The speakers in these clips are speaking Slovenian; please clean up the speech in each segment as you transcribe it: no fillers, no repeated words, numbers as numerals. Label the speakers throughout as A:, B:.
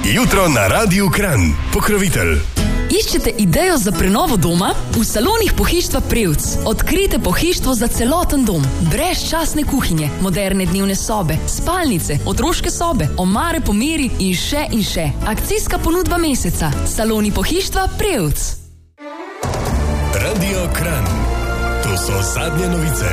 A: Jutro na Radiu Kranj. Pokrovitelj.
B: Iščete idejo za prenovo doma? V salonih pohištva Prevc odkrijte pohištvo za celoten dom. Brezčasne kuhinje, moderne dnevne sobe, spalnice, otroške sobe, omare po meri in še. Akcijska ponudba meseca. Saloni pohištva Prevc.
A: Radio Kranj. To so zadnje novice.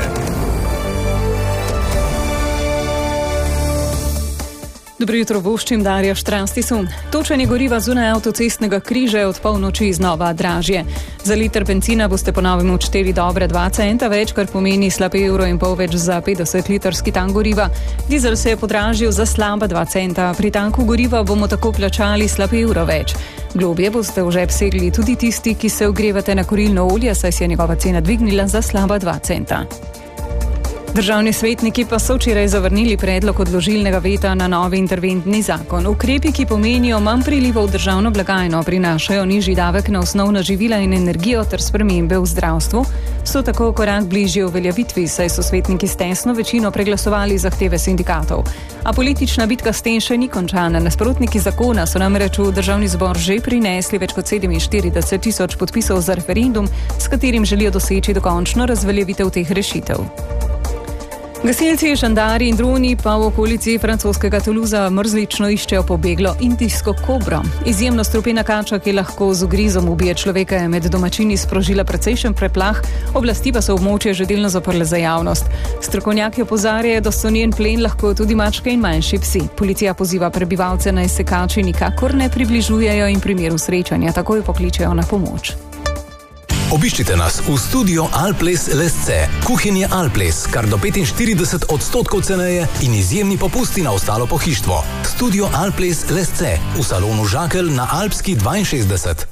C: Dobro jutro, voščim Darja Štrastisu. Točenje goriva zunaj avtocestnega križa je od polnoči znova dražje. Za liter bencina boste po novem odšteli dobre 2 centa več, kar pomeni slab €1,5 več za 50-litrski tank goriva. Dizel se je podražil za slaba 2 centa. Pri tanku goriva bomo tako plačali slab €1 več. Globje boste v žep segli tudi tisti, ki se ogrevate na kurilno olje, saj se je njegova cena dvignila za slaba 2 centa. Državni svetniki pa so včeraj zavrnili predlog odložilnega veta na novi interventni zakon. Ukrepi, ki pomenijo manj prilivov v državno blagajno, prinašajo nižji davek na osnovna živila in energijo ter spremembe v zdravstvu, so tako korak bližje uveljavitvi, saj so svetniki s tesno večino preglasovali zahteve sindikatov. A politična bitka s tem še ni končana. Nasprotniki zakona so namreč v državni zbor že prinesli več kot 47 tisoč podpisov za referendum, s katerim želijo doseči dokončno razveljavitev teh rešitev. Gasilci, žandari in droni pa v okolici francoskega Toulousa mrzlično iščejo pobeglo indijsko kobro. Izjemno strupena kača, ki lahko z ugrizom ubije človeka, je med domačini sprožila precejšen preplah, oblasti pa so območje že delno zaprle za javnost. Strokovnjaki opozarjajo, da so njen plen lahko tudi mačke in manjši psi. Policija poziva prebivalce, naj se kači nikakor ne približujejo in v primeru srečanja takoj pokličejo na pomoč.
D: Obiščite nas v studio Alples Lesce. Kuhinje Alples, kar do 45% ceneje in izjemni popusti na ostalo pohištvo. Studio Alples Lesce v salonu Žakelj na Alpski 62.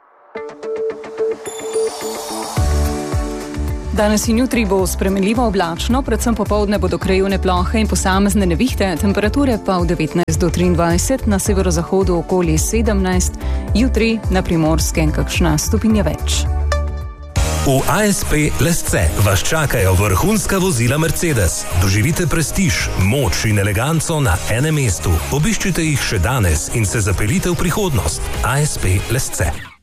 C: Danes in jutri bo spremenljivo oblačno, predvsem popoldne bodo krajevne plohe in posamezne nevihte, temperature pa v 19 do 23, na severozahodu okoli 17, jutri na Primorskem kakšna stopinja več.
A: V ASP Lesce vas čakajo vrhunska vozila Mercedes. Doživite prestiž, moč in eleganco na enem mestu. Obiščite jih še danes in se zapeljite v prihodnost. ASP Lesce.